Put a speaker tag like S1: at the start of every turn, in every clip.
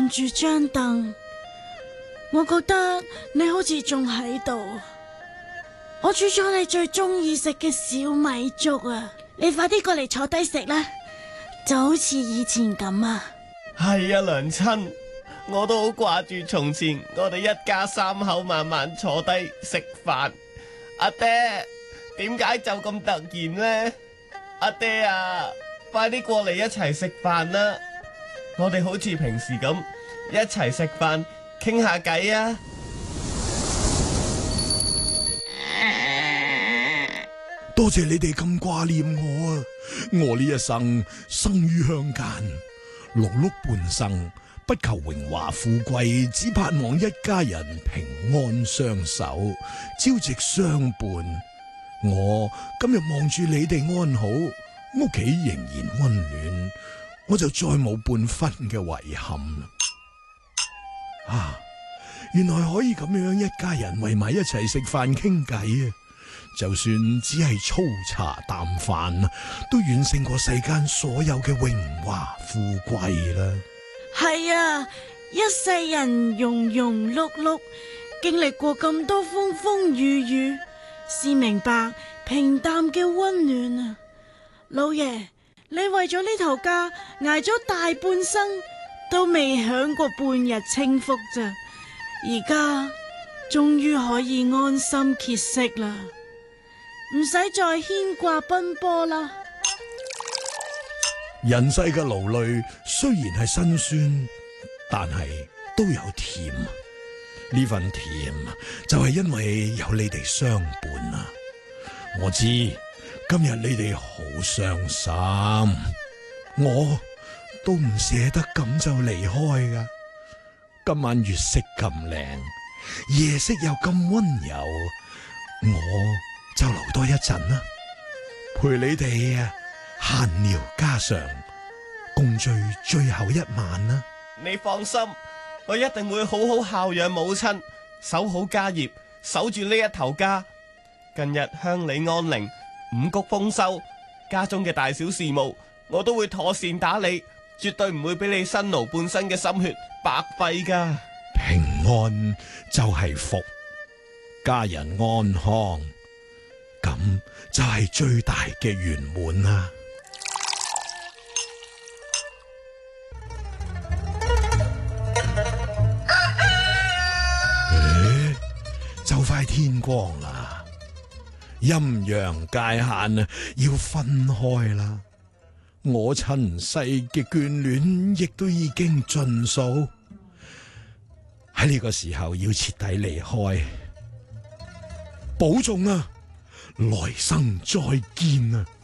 S1: 望住張凳，我覺得你好似仲喺度。我煮咗你最中意食嘅小米粥啊，你快啲過嚟坐低食啦，就好似以前咁啊。
S2: 係啊，娘親，我都好掛住從前我哋一家三口慢慢坐低食飯。阿爹，點解就咁突然呢？阿爹啊，快啲過嚟一齊食飯啦！我哋好似平時咁一齊食飯傾下偈啊！
S3: 多謝你哋咁掛念我啊！我呢一生生於鄉間，勞碌半生，不求榮華富貴，只盼望一家人平安相守，朝夕相伴。我今日望住你哋安好，屋企仍然溫暖，我就再冇半分嘅遺憾啦。啊，原來可以咁樣一家人圍埋一齊食飯傾偈啊！就算只係粗茶淡飯，都遠勝過世間所有嘅榮華富貴啦。
S1: 係啊，一世人庸庸碌碌，經歷過咁多風風雨雨，先明白平淡嘅溫暖啊！老爺，你為咗呢頭家挨咗大半生，都未享過半日清福咋，而家終於可以安心歇息啦，唔使再牽掛奔波啦。
S3: 人世嘅勞累雖然係辛酸，但係都有甜。呢份甜就係因為有你哋相伴啊！我知今日你哋好傷心，我都唔捨得咁就離開噶。今晚月色咁靚，夜色又咁溫柔，我就留多一陣啦，陪你哋啊閒聊家常，共聚最後一晚啦。
S2: 你放心，我一定會好好孝養母親，守好家業，守住呢一頭家。近日鄉里安寧，五穀豐收，家中嘅大小事務我都會妥善打理，絕對唔會俾你辛勞半生嘅心血白費噶。
S3: 平安就係福，家人安康，咁就係最大嘅圓滿啦。就快天光啦，陰陽界限啊要分開啦。我塵世嘅眷戀亦都已經盡數，喺呢個時候要徹底離開。保重啊，來生再見啊！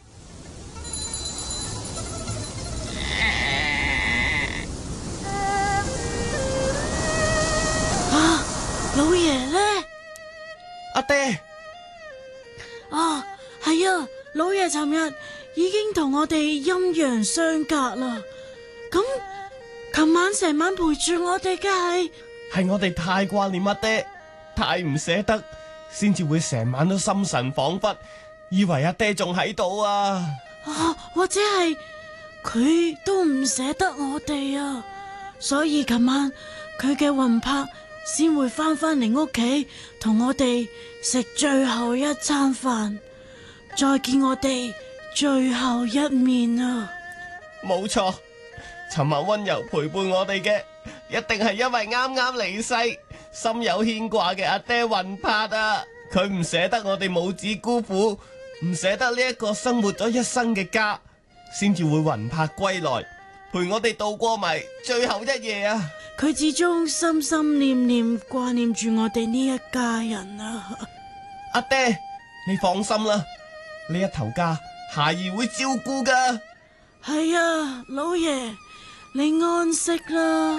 S1: 啊，老爺呢？
S2: 阿爹，
S1: 啊，係啊，老爺尋日已經同我哋陰陽相隔啦。咁琴晚成晚陪住我哋嘅
S2: 係我哋太掛念阿爹，太唔捨得，先至會成晚都心神恍惚，以為阿爹仲喺度啊！
S1: 或者係佢都唔捨得我哋啊，所以琴晚佢嘅魂魄先會翻嚟屋企，同我哋食最後一餐飯，再見我哋最後一面啊！
S2: 冇錯，尋晚溫柔陪伴我哋嘅，一定係因為啱啱離世，心有牽掛嘅阿爹魂魄啊！佢唔捨得我哋母子孤苦，唔捨得呢一個生活咗一生嘅家，先至會魂魄歸來，陪我哋度過埋最後一夜啊！
S1: 佢始終心心念念掛念住我哋呢一家人啊！
S2: 阿爹，你放心啦，呢一頭家孩兒會照顧噶。
S1: 係啊，老爺，你安息啦。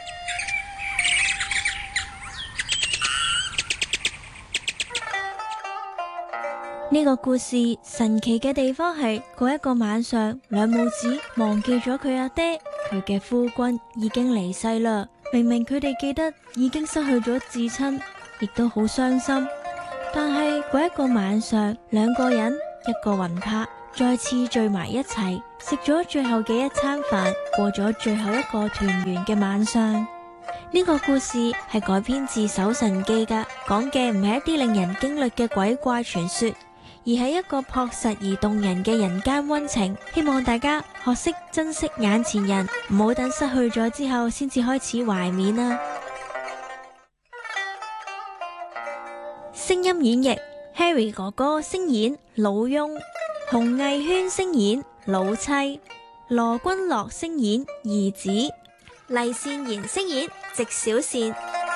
S4: 呢個故事神奇嘅地方係，嗰一個晚上，兩母子忘記咗佢阿爹，佢嘅夫君已經離世啦。明明佢哋記得已經失去咗至親，亦都好傷心。但係嗰一個晚上，兩個人一個魂魄再次聚埋一齊，食咗最後嘅一餐飯，過咗最後一個團圓嘅晚上。 呢個故事係改編自《搜神記》噶，講嘅唔係一啲令人驚慄嘅鬼怪傳說，而係一個樸實而動人嘅人間溫情。希望大家學識珍惜眼前人，唔好等失去咗之後先至開始懷緬啊！聲音演繹 Harry 哥哥聲演老翁，洪藝軒聲演老妻，羅君樂聲演兒子，黎善言聲演直小善。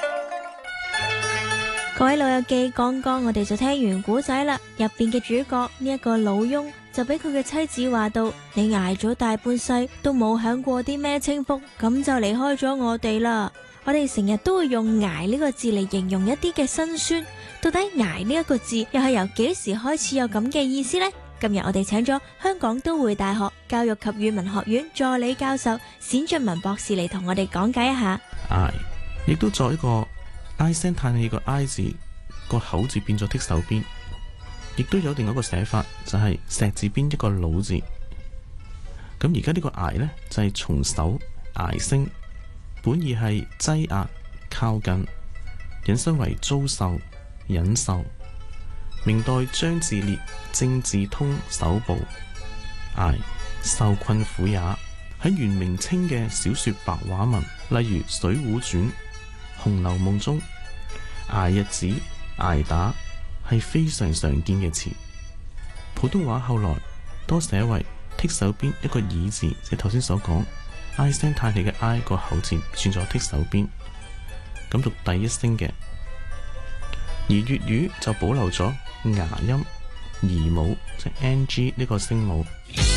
S4: 各位老友記，剛剛我哋就聽完古仔啦，入邊嘅主角呢一個老翁就俾佢嘅妻子話到：你挨咗大半世都冇享過啲咩清福，咁就離開咗我哋啦。我哋成日都會用挨呢個字嚟形容一啲嘅辛酸，到底挨呢一個字又係由幾時開始有咁嘅意思呢？今日我哋請咗香港都會大學教育及語文學院助理教授冼俊文博士嚟同我哋講解一下。
S5: 挨亦都作一個唉聲嘆氣個唉字，個口字變咗剔手邊，亦都有另一個寫法，就係石字邊一個老字。咁而家呢個挨呢，就係從首挨聲，本意係擠壓靠近，引申為遭受忍受。明代張自烈政治通首部，挨受困苦也。喺元明清嘅小說白話文，例如《水滸傳》《紅樓夢》中，挨日子、挨打係非常常見嘅詞。普通話後來多寫為剔手邊一個耳字，即係頭先所講唉聲嘆氣嘅唉個口字轉咗剔手邊，咁讀第一聲嘅。而粵語就保留咗牙音兒母，即係 ng 呢個聲母。